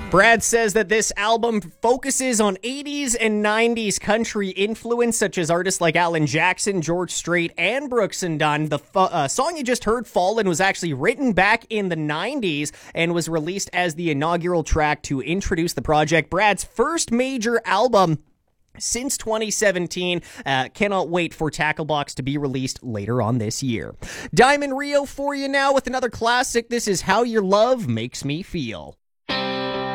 Brad says that this album focuses on 80s and 90s country influence, such as artists like Alan Jackson, George Strait, and Brooks and Dunn. The song you just heard, Fallen, was actually written back in the 90s and was released as the inaugural track to introduce the project. Brad's first major album since 2017. Cannot wait for Tacklebox to be released later on this year. Diamond Rio for you now with another classic. This is How Your Love Makes Me Feel.